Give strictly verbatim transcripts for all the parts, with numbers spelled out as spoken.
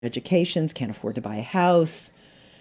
educations, can't afford to buy a house,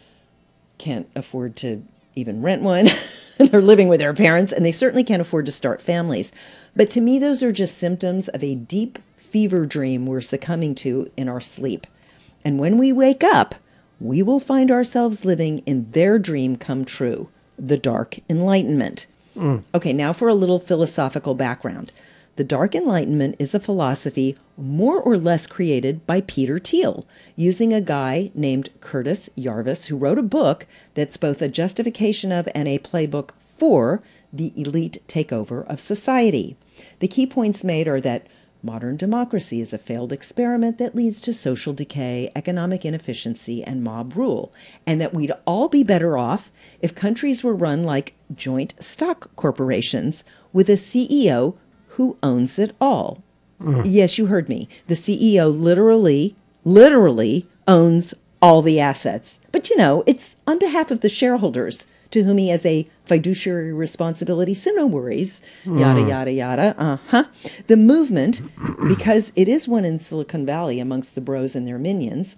can't afford to even rent one. They're living with their parents, and they certainly can't afford to start families. But to me, those are just symptoms of a deep fever dream we're succumbing to in our sleep. And when we wake up, we will find ourselves living in their dream come true, the Dark Enlightenment. Mm. Okay, now for a little philosophical background. The Dark Enlightenment is a philosophy more or less created by Peter Thiel, using a guy named Curtis Yarvis, who wrote a book that's both a justification of and a playbook for the elite takeover of society. The key points made are that modern democracy is a failed experiment that leads to social decay, economic inefficiency, and mob rule, and that we'd all be better off if countries were run like joint stock corporations with a C E O who owns it all. Mm. Yes, you heard me. The C E O literally, literally owns all the assets. But, you know, it's on behalf of the shareholders to whom he has a fiduciary responsibility, so no worries, yada, yada, yada. Uh-huh. The movement, because it is one in Silicon Valley amongst the bros and their minions,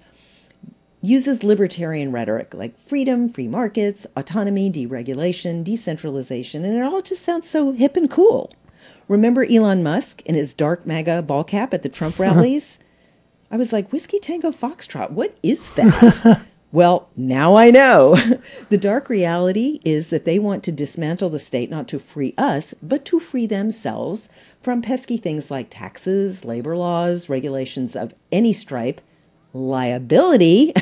uses libertarian rhetoric like freedom, free markets, autonomy, deregulation, decentralization, and it all just sounds so hip and cool. Remember Elon Musk in his dark MAGA ball cap at the Trump rallies? I was like, Whiskey Tango Foxtrot, what is that? Well, now I know. The dark reality is that they want to dismantle the state not to free us, but to free themselves from pesky things like taxes, labor laws, regulations of any stripe, liability,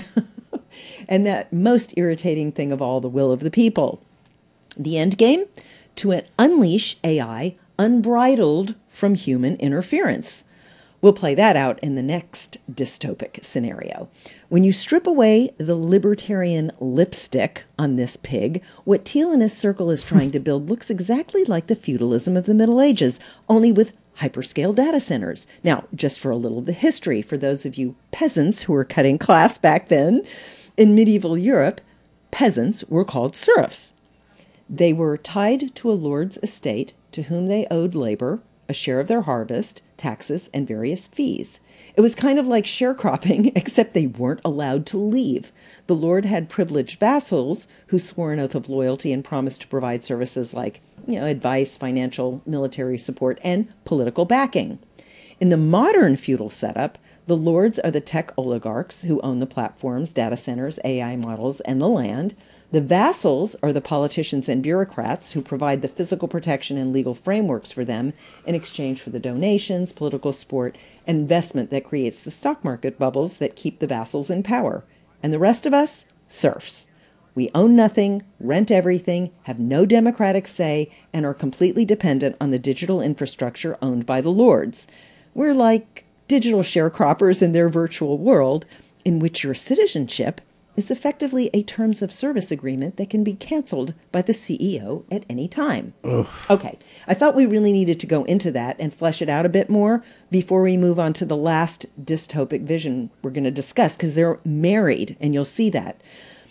and that most irritating thing of all, the will of the people. The end game? To unleash A I unbridled from human interference. We'll play that out in the next dystopic scenario. When you strip away the libertarian lipstick on this pig, what Thiel and his circle is trying to build looks exactly like the feudalism of the Middle Ages, only with hyperscale data centers. Now, just for a little of the history, for those of you peasants who were cutting class back then, in medieval Europe, peasants were called serfs. They were tied to a lord's estate to whom they owed labor, a share of their harvest, taxes, and various fees. It was kind of like sharecropping, except they weren't allowed to leave. The lord had privileged vassals who swore an oath of loyalty and promised to provide services like, you know, advice, financial, military support, and political backing. In the modern feudal setup, the lords are the tech oligarchs who own the platforms, data centers, A I models, and the land. The vassals are the politicians and bureaucrats who provide the physical protection and legal frameworks for them in exchange for the donations, political support, and investment that creates the stock market bubbles that keep the vassals in power. And the rest of us? Serfs. We own nothing, rent everything, have no democratic say, and are completely dependent on the digital infrastructure owned by the lords. We're like digital sharecroppers in their virtual world, in which your citizenship is effectively a terms of service agreement that can be canceled by the C E O at any time. Ugh. Okay, I thought we really needed to go into that and flesh it out a bit more before we move on to the last dystopic vision we're going to discuss, because they're married, and you'll see that.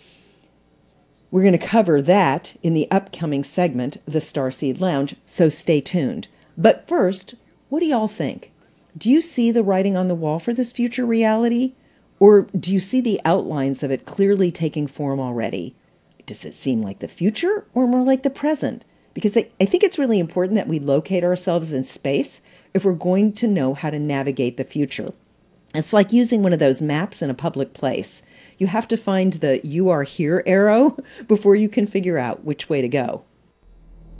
We're going to cover that in the upcoming segment, The Starseed Lounge, so stay tuned. But first, what do y'all think? Do you see the writing on the wall for this future reality? Or do you see the outlines of it clearly taking form already? Does it seem like the future or more like the present? Because I, I think it's really important that we locate ourselves in space if we're going to know how to navigate the future. It's like using one of those maps in a public place. You have to find the "you are here" arrow before you can figure out which way to go.